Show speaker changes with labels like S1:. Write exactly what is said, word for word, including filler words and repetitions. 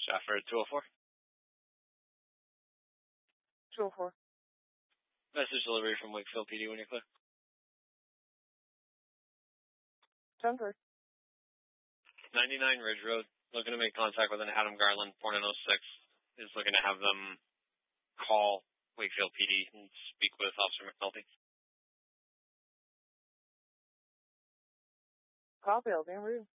S1: Stafford two oh four.
S2: two oh four.
S1: Message delivery from Wakefield P D when you're clear.
S2: ten three.
S1: ninety-nine Ridge Road. Looking to make contact with an Adam Garland, four nine oh six. Is looking to have them call Wakefield P D and speak with Officer McNulty.
S2: Copy, I'll be en route.